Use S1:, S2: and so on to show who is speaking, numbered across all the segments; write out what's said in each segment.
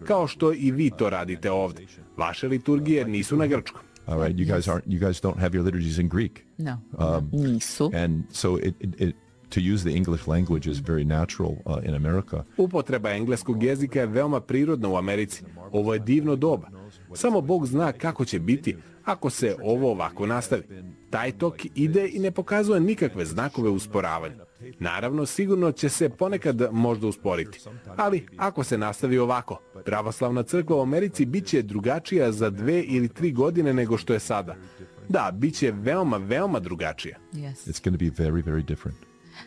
S1: kao što i vi to radite ovde. Vaše liturgije nisu na grčkom.
S2: All right, you guys don't have your liturgies in Greek.
S3: No, nisu.
S2: And so to use the English language is very natural in America.
S1: Upotreba engleskog jezika je veoma prirodna u Americi. Ovo je divno doba. Samo Bog zna kako će biti ako se ovo ovako nastavi. Taj tok ide i ne pokazuje nikakve znakove usporavanja. Naravno, sigurno će se ponekad možda usporiti. Ali, ako se nastavi ovako, pravoslavna crkva u Americi biće drugačija za 2 ili 3 godine nego što je sada. Da, biće veoma, veoma drugačija.
S2: It's going to be very, very different.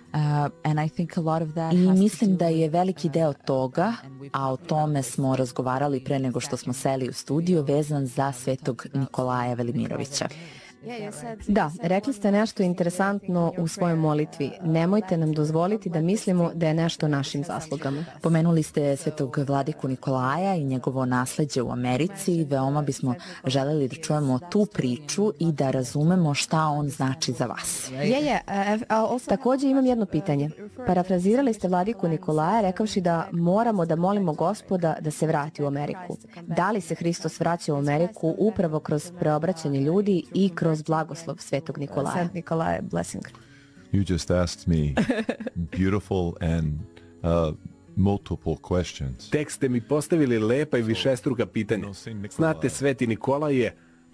S3: I mislim da je veliki deo toga, a o tome smo razgovarali pre nego što smo seli u studio, vezan za svetog Nikolaja Velimirovića.
S4: Da, rekli ste nešto interesantno u svojoj molitvi. Nemojte nam dozvoliti da mislimo da je nešto našim zaslugama.
S3: Pomenuli ste svetog vladiku Nikolaja i njegovo nasleđe u Americi. Veoma bismo želeli da čujemo tu priču i da razumemo šta on znači za vas.
S4: Također imam jedno pitanje. Parafrazirali ste vladiku Nikolaja rekavši da moramo da molimo Gospoda da se vrati u Ameriku. Da li se Hristos vraća u Ameriku upravo kroz preobraćanje ljudi i kroz blagoslov svetog Nikolaja?
S5: Saint Nikolai blessing.
S2: You just asked me beautiful and multiple questions.
S1: Tek ste mi postavili lepa i višestruka pitanja. Znate, sveti Nikolaj je...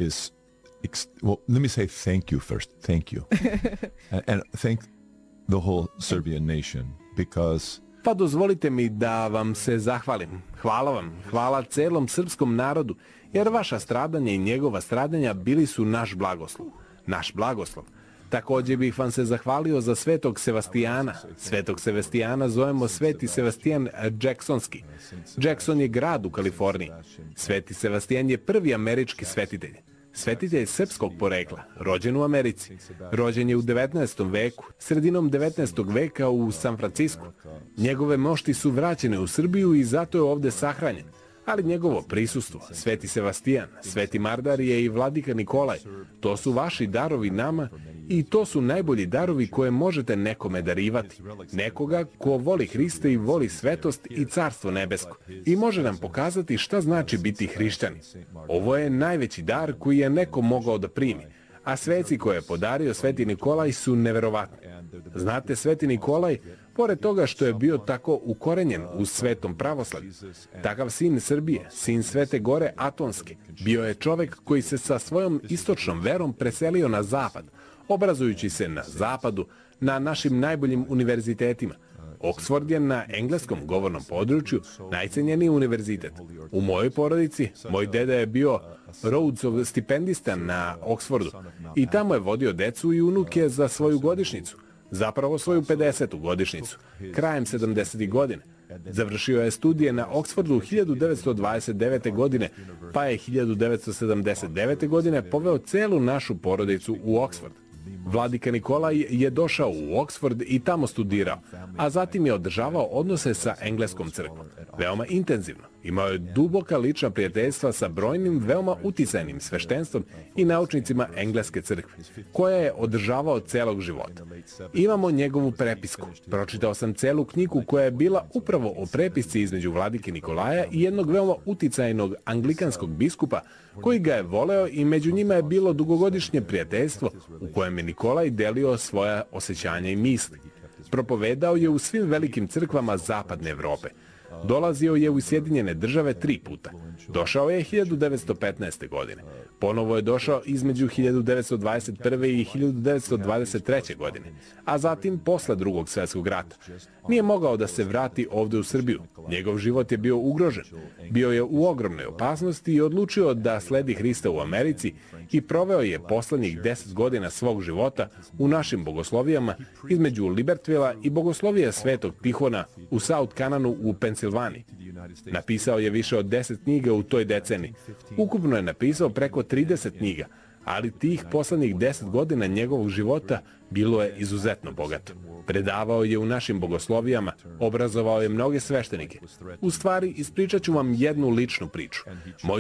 S2: Well, let me say thank you first. Thank you. And thank the whole Serbian nation because...
S1: Pa dozvolite mi da vam se zahvalim. Hvala vam. Hvala celom srpskom narodu, jer vaša stradanja i njegova stradanja bili su naš blagoslov. Naš blagoslov. Također bih vam se zahvalio za svetog Sevastijana. Svetog Sevastijana zovemo Sveti Sebastijan Jacksonski. Jackson je grad u Kaliforniji. Sveti Sebastijan je prvi američki svetitelj. Svetitelj srpskog porekla, rođen u Americi. Rođen je u 19. veku, sredinom 19. veka u San Francisku. Njegove mošti su vraćene u Srbiju i zato je ovde sahranjen. Ali njegovo prisustvo, Sveti Sebastijan, Sveti Mardarije i Vladika Nikolaj, to su vaši darovi nama i to su najbolji darovi koje možete nekome darivati. Nekoga ko voli Hrista i voli svetost i carstvo nebesko. I može nam pokazati šta znači biti hrišćani. Ovo je najveći dar koji je neko mogao da primi. A sveci koje je podario Sveti Nikolaj su neverovatni. Znate, Sveti Nikolaj, pored toga što je bio tako ukorenjen u svetom pravoslavlju, takav sin Srbije, sin Svete Gore Atonske, bio je čovek koji se sa svojom istočnom verom preselio na zapad, obrazujući se na zapadu, na našim najboljim univerzitetima. Oxford je na engleskom govornom području najcenjeniji univerzitet. U mojoj porodici, moj deda je bio Rhodesov stipendista na Oxfordu i tamo je vodio decu i unuke za svoju godišnjicu, zapravo svoju 50. godišnjicu, krajem 70. godine. Završio je studije na Oxfordu 1929. godine, pa je 1979. godine poveo celu našu porodicu u Oxford. Vladika Nikolaj je došao u Oxford i tamo studirao, a zatim je održavao odnose sa engleskom crkvom. Veoma intenzivno. Imao je duboka lična prijateljstva sa brojnim, veoma uticajnim sveštenstvom i naučnicima engleske crkve, koja je održavao celog života. Imamo njegovu prepisku. Pročitao sam celu knjigu koja je bila upravo o prepisci između Vladike Nikolaja i jednog veoma uticajnog anglikanskog biskupa koji ga je voleo i među njima je bilo dugogodišnje prijateljstvo u kojem je Nikolaj delio svoja osjećanja i misli. Propovedao je u svim velikim crkvama zapadne Evrope. Dolazio je u Sjedinjene države 3 puta. Došao je 1915. godine. Ponovo je došao između 1921. i 1923. godine, a zatim posle Drugog svjetskog rata. Nije mogao da se vrati ovde u Srbiju. Njegov život je bio ugrožen. Bio je u ogromnoj opasnosti i odlučio da sledi Hrista u Americi i proveo je poslednjih 10 godina svog života u našim bogoslovijama između Libertvila i bogoslovija Svetog Tihona u South Cananu u Pensilvaniji. Napisao je više od 10 knjiga u toj deceniji. Ukupno je napisao preko 30 knjiga, ali tih poslednjih 10 godina njegovog života bilo je izuzetno bogato. Predavao je u našim bogoslovijama, obrazovao je mnoge sveštenike. U stvari, ispričat ću vam jednu ličnu priču. Moj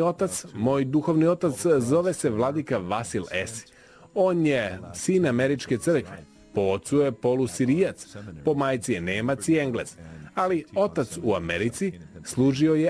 S1: duhovni otac zove se vladika Vasil Esi. On je sin američke crkve. Po ocu je polusirijac, po majci je Nemac i Englez. Ali otac u Americi služio je